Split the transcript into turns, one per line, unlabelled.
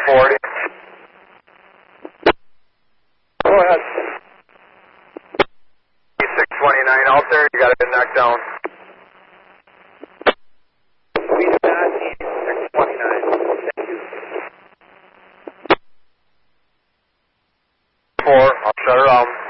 40.
Go ahead.
629 out there, you got to get knocked down.
We do not need 629. Thank you.
4, I'll shut her off.